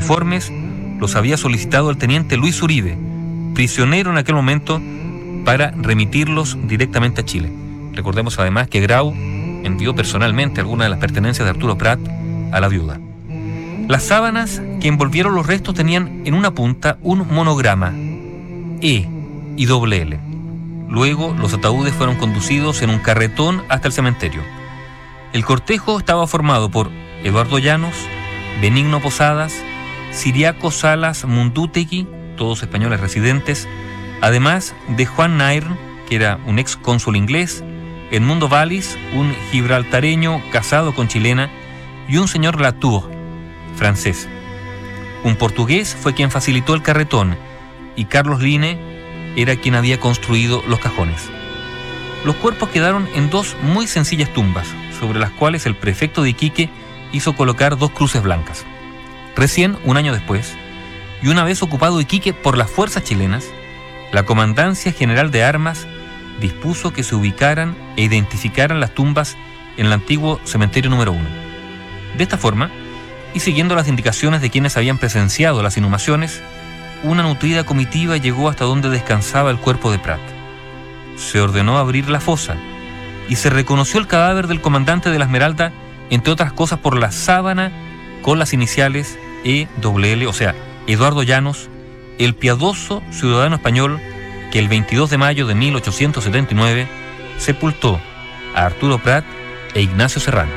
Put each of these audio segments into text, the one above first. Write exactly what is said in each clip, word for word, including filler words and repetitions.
informes los había solicitado el teniente Luis Uribe, prisionero en aquel momento, para remitirlos directamente a Chile. Recordemos además que Grau envió personalmente algunas de las pertenencias de Arturo Prat a la viuda. Las sábanas que envolvieron los restos tenían en una punta un monograma E y doble L. Luego los ataúdes fueron conducidos en un carretón hasta el cementerio. El cortejo estaba formado por Eduardo Llanos, Benigno Posadas, Ciriaco Salas Mundutegui, todos españoles residentes, además de Juan Nairn, que era un ex cónsul inglés, Edmundo Vallis, un gibraltareño casado con chilena, y un señor Latour, francés. Un portugués fue quien facilitó el carretón y Carlos Line era quien había construido los cajones. Los cuerpos quedaron en dos muy sencillas tumbas, sobre las cuales el prefecto de Iquique hizo colocar dos cruces blancas. Recién, un año después, y una vez ocupado Iquique por las fuerzas chilenas, la Comandancia General de Armas dispuso que se ubicaran e identificaran las tumbas en el antiguo cementerio número uno. De esta forma, y siguiendo las indicaciones de quienes habían presenciado las inhumaciones, una nutrida comitiva llegó hasta donde descansaba el cuerpo de Prat. Se ordenó abrir la fosa y se reconoció el cadáver del comandante de la Esmeralda, entre otras cosas por la sábana con las iniciales E doble L, o sea, Eduardo Llanos, el piadoso ciudadano español que el veintidós de mayo de mil ochocientos setenta y nueve sepultó a Arturo Prat e Ignacio Serrano.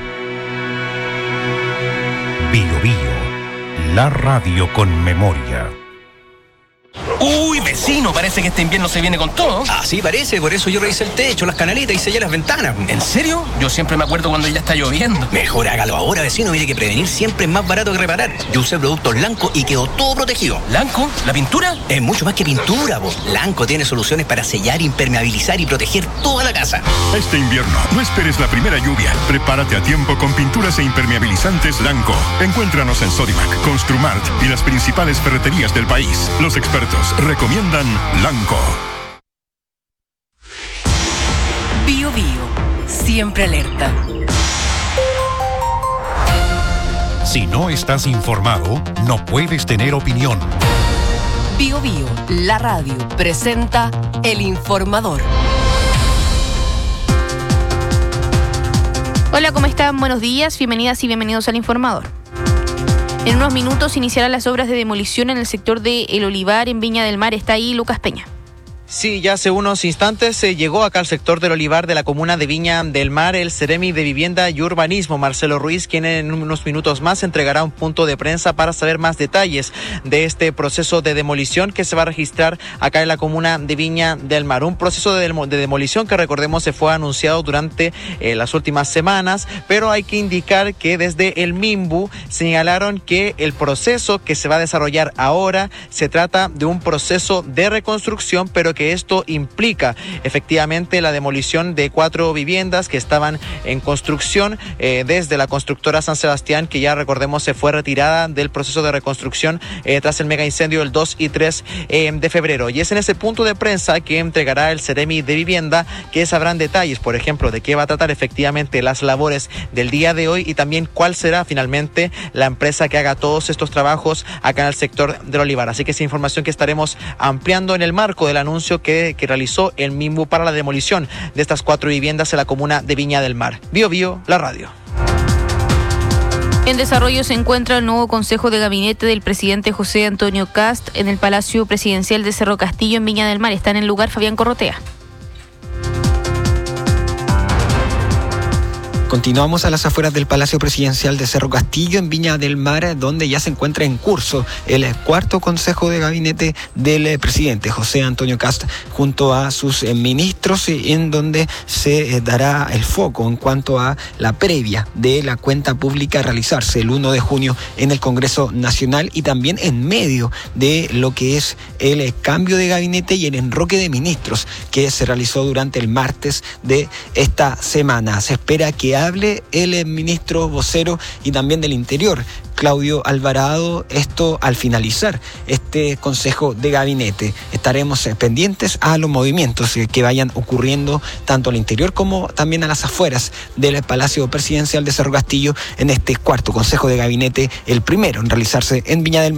Bio Bio, la radio con memoria. Uy, vecino, parece que este invierno se viene con todo. Así parece, por eso yo revisé el techo, las canaletas y sellé las ventanas. ¿En serio? Yo siempre me acuerdo cuando ya está lloviendo. Mejor hágalo ahora, vecino, mire que prevenir siempre es más barato que reparar. Yo usé productos Lanco y quedó todo protegido. ¿Lanco? ¿La pintura? Es mucho más que pintura, vos. Lanco tiene soluciones para sellar, impermeabilizar y proteger toda la casa. Este invierno, no esperes la primera lluvia. Prepárate a tiempo con pinturas e impermeabilizantes Lanco. Encuéntranos en Sodimac, Construmart y las principales ferreterías del país. Los expertos recomiendan Lanco. Bio Bio, siempre alerta. Si no estás informado, no puedes tener opinión. Bio Bio, la radio, presenta El Informador. Hola, ¿cómo están? Buenos días, bienvenidas y bienvenidos al Informador. En unos minutos iniciarán las obras de demolición en el sector de El Olivar, en Viña del Mar. Está ahí Lucas Peña. Sí, ya hace unos instantes se llegó acá al sector del Olivar de la comuna de Viña del Mar el Seremi de Vivienda y Urbanismo, Marcelo Ruiz, quien en unos minutos más entregará un punto de prensa para saber más detalles de este proceso de demolición que se va a registrar acá en la comuna de Viña del Mar. Un proceso de, de demolición que, recordemos, se fue anunciado durante eh, las últimas semanas, pero hay que indicar que desde el MIMBU señalaron que el proceso que se va a desarrollar ahora se trata de un proceso de reconstrucción, pero que que esto implica efectivamente la demolición de cuatro viviendas que estaban en construcción eh, desde la constructora San Sebastián, que ya recordemos se fue retirada del proceso de reconstrucción eh, tras el mega incendio el dos y tres eh, de febrero. Y es en ese punto de prensa que entregará el Seremi de Vivienda que sabrán detalles, por ejemplo, de qué va a tratar efectivamente las labores del día de hoy y también cuál será finalmente la empresa que haga todos estos trabajos acá en el sector del Olivar. Así que esa información que estaremos ampliando en el marco del anuncio Que, que realizó el MIMBU para la demolición de estas cuatro viviendas en la comuna de Viña del Mar. Bio Bio, la radio. En desarrollo se encuentra el nuevo consejo de gabinete del presidente José Antonio Kast en el Palacio Presidencial de Cerro Castillo en Viña del Mar. Está en el lugar Fabián Corrotea. Continuamos a las afueras del Palacio Presidencial de Cerro Castillo en Viña del Mar, donde ya se encuentra en curso el cuarto consejo de gabinete del presidente José Antonio Kast junto a sus ministros, en donde se dará el foco en cuanto a la previa de la cuenta pública a realizarse el primero de junio en el Congreso Nacional y también en medio de lo que es el cambio de gabinete y el enroque de ministros que se realizó durante el martes de esta semana. Se espera que hable el ministro vocero y también del Interior, Claudio Alvarado, esto al finalizar este consejo de gabinete. Estaremos pendientes a los movimientos que vayan ocurriendo tanto al interior como también a las afueras del Palacio Presidencial de Cerro Castillo en este cuarto consejo de gabinete, el primero en realizarse en Viña del Mar.